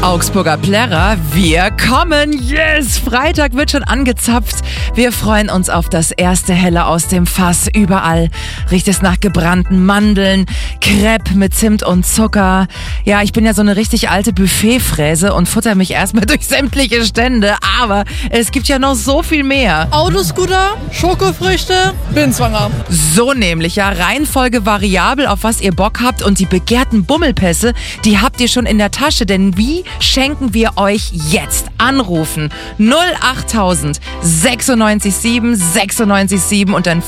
Augsburger Plärrer, wir kommen, yes! Freitag wird schon angezapft. Wir freuen uns auf das erste Helle aus dem Fass. Überall riecht es nach gebrannten Mandeln, Crepe mit Zimt und Zucker. Ja, ich bin ja so eine richtig alte Buffetfräse und futter mich erstmal durch sämtliche Stände. Aber es gibt ja noch so viel mehr. Autoscooter, Schokofrüchte, bin schwanger. So nämlich, ja. Reihenfolge variabel, auf was ihr Bock habt. Und die begehrten Bummelpässe, die habt ihr schon in der Tasche. Denn wie schenken wir euch jetzt? Anrufen 08000 96 7 96 7 und dann